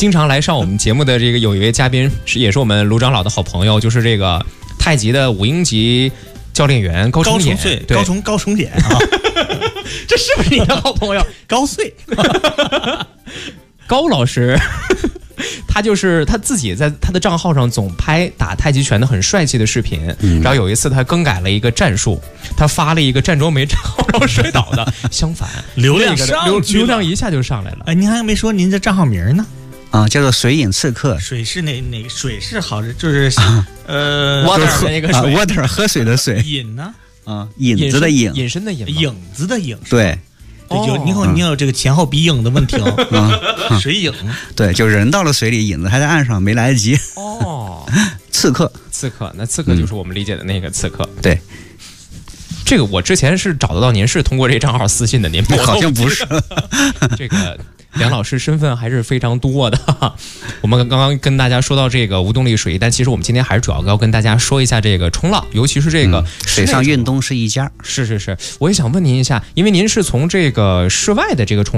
经常来上我们节目的这个有一位嘉宾也是我们卢长老的好朋友，就是这个太极的5英级教练员高崇衍， 高崇衍啊， 这是不是你的好朋友？ 高穗， 高老师。他自己在他的账号上总拍打太极拳的很帅气的视频，然后有一次他更改了一个战术，他发了一个站桩没站好然后摔倒的，相反流量一下就上来了。 哎，您还没说您的账号名呢？ 啊，叫做水影刺客。 水是哪个水是好的，就是 water 那个水 ，water 喝水的水。 引呢？ 啊，引子的引， 隐身的隐， 影子的影。 对。 你有这个前后鼻影的问题哦。水影， 对，就人到了水里，影子还在岸上，没来得及。 哦， 刺客， 那刺客就是我们理解的那个刺客。 对， 这个我之前是找得到您是通过这账号私信的，您好像不是。 这个梁老师身份还是非常多的。我们刚刚跟大家说到这个无动力水，但其实我们今天还是主要要跟大家说一下这个冲浪，尤其是这个水上运动是一家。 是，我也想问您一下，因为您是从这个室外的这个冲浪